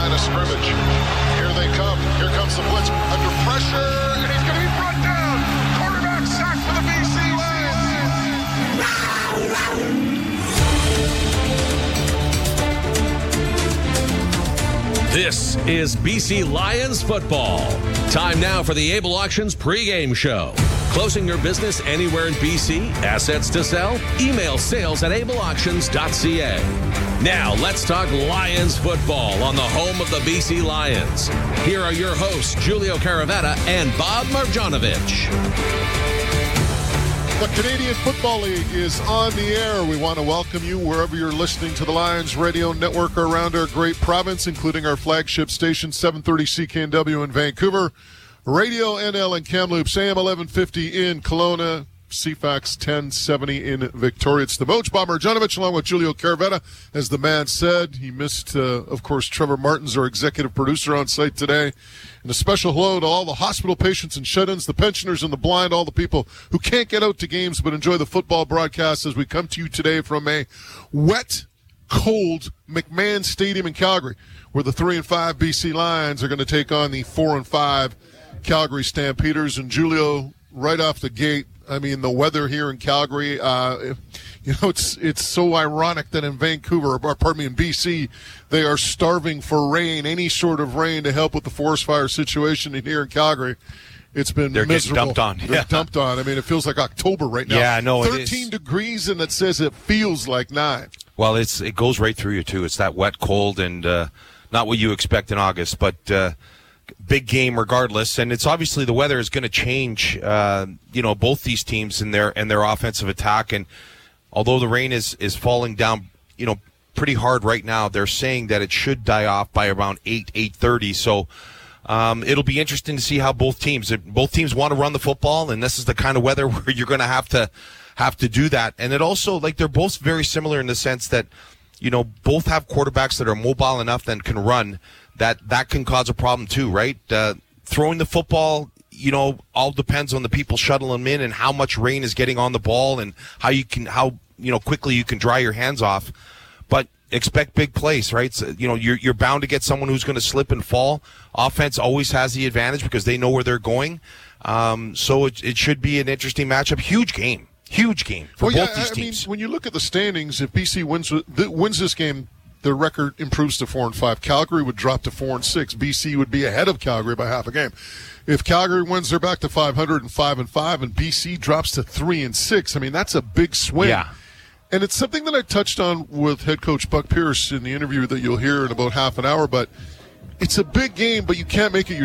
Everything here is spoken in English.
line of scrimmage. Here they come. Here comes the blitz under pressure, and he's going to be brought down. Quarterback sack for the BC Lions. This is BC Lions football. Time now for the Able Auctions pregame show. Closing your business anywhere in BC? Assets to sell? Email sales@ableauctions.ca. Now let's talk Lions football on the home of the BC Lions. Here are your hosts, Julio Caravetta and Bob Marjanovic. The Canadian Football League is on the air. We want to welcome you wherever you're listening to the Lions Radio Network around our great province, including our flagship station, 730 CKNW in Vancouver, Radio NL in Kamloops, AM 1150 in Kelowna, CFAX 1070 in Victoria. It's the Moach, Bob Marjanovic, along with Julio Caravetta. As the man said, he missed, of course, Trevor Martins, our executive producer, on site today. And a special hello to all the hospital patients and shut-ins, the pensioners and the blind, all the people who can't get out to games but enjoy the football broadcast as we come to you today from a wet, cold McMahon Stadium in Calgary, where the 3-5 BC Lions are going to take on the 4-5 Calgary Stampeders. And Julio, right off the gate, I mean, the weather here in Calgary, it's so ironic that in Vancouver, in BC, they are starving for rain, any sort of rain to help with the forest fire situation. And here in Calgary, it's been They're miserable. getting dumped on. They're dumped on. I mean, it feels like October right now. Yeah, no, 13 degrees, and it says it feels like 9. Well, it goes right through you, too. It's that wet, cold, and not what you expect in August, but big game regardless. And it's obviously the weather is going to change, both these teams in their offensive attack. And although the rain is falling down, pretty hard right now, they're saying that it should die off by around 8:30. So it'll be interesting to see how both teams want to run the football, and this is the kind of weather where you're going to have to do that. And it also, they're both very similar in the sense that, both have quarterbacks that are mobile enough and can run. That can cause a problem too, right? Throwing the football, all depends on the people shuttling them in and how much rain is getting on the ball and how quickly you can dry your hands off. But expect big plays, right? So, you're bound to get someone who's going to slip and fall. Offense always has the advantage because they know where they're going. So it should be an interesting matchup. Huge game for both these teams. I mean, when you look at the standings, if BC wins this game, their record improves to 4-5. Calgary would drop to 4-6. BC would be ahead of Calgary by half a game. If Calgary wins, they're back to 500 and 5-5, and BC drops to 3-6. I mean, that's a big swing. Yeah. And it's something that I touched on with head coach Buck Pierce in the interview that you'll hear in about half an hour. But it's a big game, but you can't make it your